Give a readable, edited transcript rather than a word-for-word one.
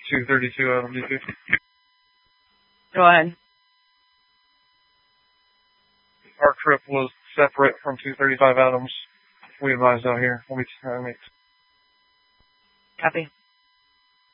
232 Adam DP. Go ahead. Our trip was separate from 235 Adams. We advised out here. Copy.